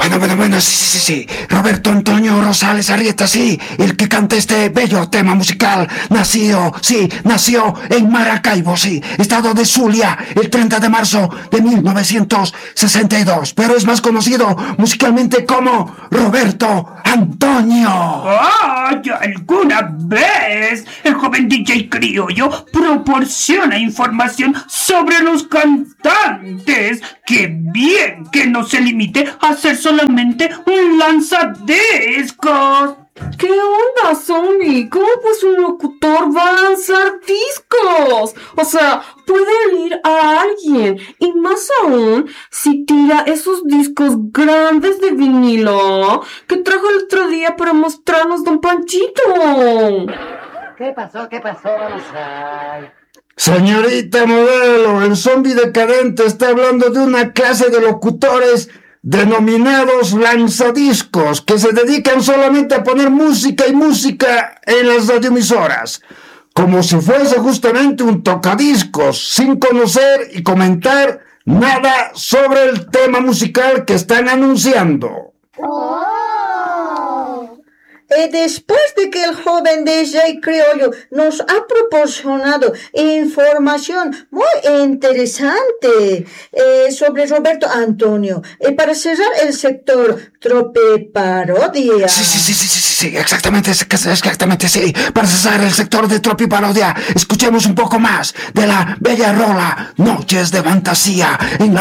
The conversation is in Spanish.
Bueno, sí. Roberto Antonio Rosales Arrieta, sí, el que canta este bello tema musical, nació en Maracaibo, sí, estado de Zulia, el 30 de marzo de 1962, pero es más conocido musicalmente como Roberto Antonio. ¡Ay! ¿Alguna vez el joven DJ criollo proporciona información sobre los cantantes? ¡Qué bien que no se limite a ser solamente un lanzadiscos! ¿Qué onda, Zombie? ¿Cómo pues un locutor va a lanzar discos? O sea, puede herir a alguien. Y más aún, si tira esos discos grandes de vinilo que trajo el otro día para mostrarnos Don Panchito. ¿Qué pasó? Vamos a... Señorita modelo, el zombie decadente está hablando de una clase de locutores denominados lanzadiscos, que se dedican solamente a poner música y música en las radioemisoras, como si fuese justamente un tocadiscos, sin conocer y comentar nada sobre el tema musical que están anunciando. Después de que el joven DJ criollo nos ha proporcionado información muy interesante sobre Roberto Antonio, para cerrar el sector tropiparodia. Sí, exactamente, sí. Para cesar el sector de tropiparodia, escuchemos un poco más de la bella rola Noches de Fantasía en la